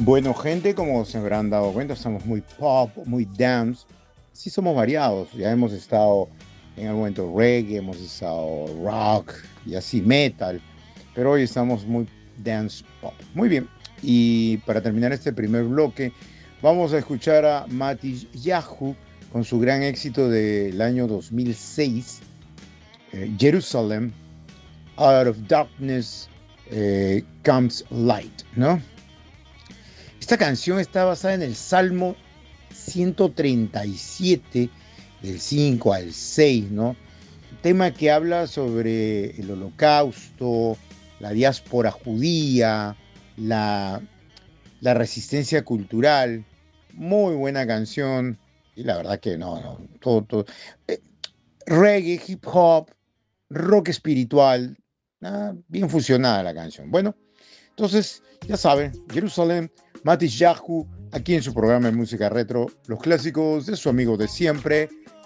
Bueno, gente, como se habrán dado cuenta, estamos muy pop, muy dance. Sí somos variados. Ya hemos estado en algún momento reggae, hemos estado rock y así metal. Pero hoy estamos muy dance pop. Muy bien. Y para terminar este primer bloque, vamos a escuchar a Mati Yahu con su gran éxito del año 2006, Jerusalem, Out of Darkness Comes Light, ¿no? Esta canción está basada en el Salmo 137, del 5 al 6, ¿no? Un tema que habla sobre el holocausto, la diáspora judía, la, la resistencia cultural. Muy buena canción. Y la verdad que no, todo. Eh, Reggae, hip hop, rock espiritual. Bien fusionada la canción. Bueno, entonces, ya saben, Jerusalén, Matis Yahoo, aquí en su programa de música retro, los clásicos de su amigo de siempre,